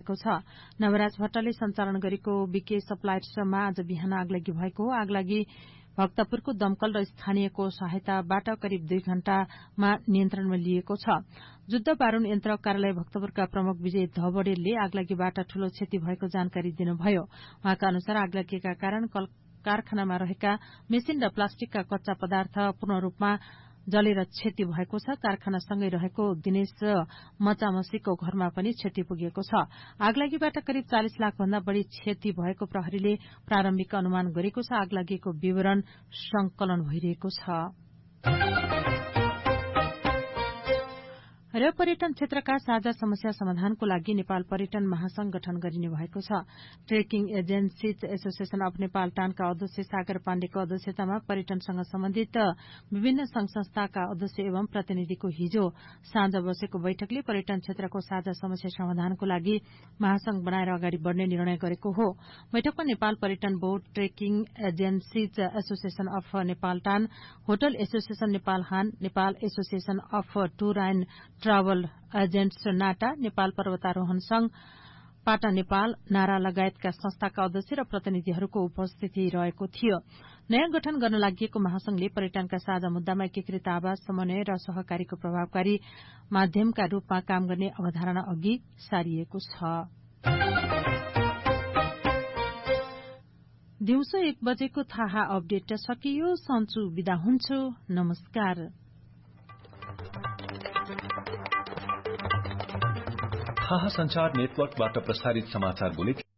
छ। नवराज भट्टले सञ्चालन गरेको बीके सप्लायर्समा आज बिहान आगलागी भएको हो। आगलागी भक्तपुरको दमकल र स्थानीयको सहायताबाट करिब 2 घण्टामा नियन्त्रणमा लिएको छ। जुद्ध बारूण यन्त्र कार्यालय भक्तपुरका प्रमुख विजय धबडेलले आगलागीबाट ठूलो क्षति भएको जानकारी दिनुभयो। उहाँका अनुसार आगलागीका कारण कारखानामा रहेका मेसिन र प्लास्टिकका कच्चा पदार्थ पूर्ण रूपमा जलेर क्षति भएको छ। कारखानासँगै रहेको दिनेश मचामसीको घरमा पनि क्षति पुगेको छ। आगलागीबाट करिब 40 लाख भन्दा बढ़ी क्षति भएको प्रहरीले प्रारम्भिक अनुमान गरेको छ। आगलागीको विवरण संकलन भइरहेको छ। र पर्यटन क्षेत्रका साझा समस्या समाधानको लागि नेपाल पर्यटन महासंघ गठन गरिने भएको छ। Trekking agencies association of Nepal टानका अध्यक्ष सागर पाण्डेको अध्यक्षतामा पर्यटनसँग सम्बन्धित विभिन्न संघ संस्थाका अध्यक्ष एवं प्रतिनिधिको हिजो साँझ बसेको बैठकले पर्यटन क्षेत्रको साझा समस्या समाधानको लागि महासंघ बनाएर अगाडि बढ़ने निर्णय गरेको हो। बैठकमा नेपाल पर्यटन board, trekking agencies association of Nepal टान, होटल एसोसिएशन नेपाल हान, Nepal association of tour and travel agents NATA, Nepal पर्वतारोहण संघ, पाटा नेपाल, नारा लगायतका संस्थाका अध्यक्ष र प्रतिनिधिहरूको उपस्थिति रहेको थियो। नयाँ गठन गर्न लागि महासंघले पर्यटनका साझा मुद्दामा एकीकृत आवाज, समन्वय र सहकारीको प्रभावकारी माध्यमका रूपमा काम गर्ने अवधारणा अघि सारिएको छ। दिउँसो 1 बजेको थाहा अपडेट सकियो। सन्चु बिदा हुन्छु। नमस्कार। थाहा संचार नेटवर्कबाट प्रसारित समाचार बुलेटिन